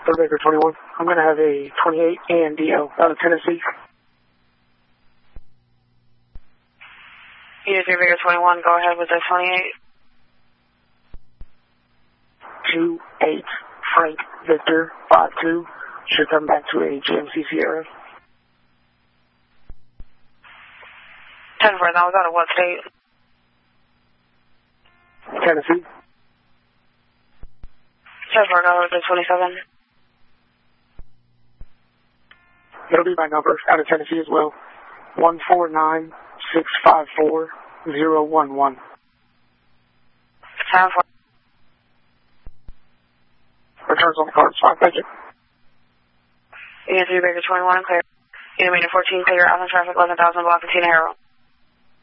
Third Baker 21. I'm going to have a 28 and DO out of Tennessee. Unit 3 Baker 21, go ahead with the 28. 28 Frank Victor 52. Should come back to a GMC Sierra. 10-4, that was out of what state? Tennessee. 10-4, go ahead with the 27. It'll be my number out of Tennessee as well. 149-654-011. 10-4. Returns on the card. Fine, thank you. Unit 3 Baker 21, clear. Unit 14, clear. Out on traffic, 11,000 block of Tina Harrell.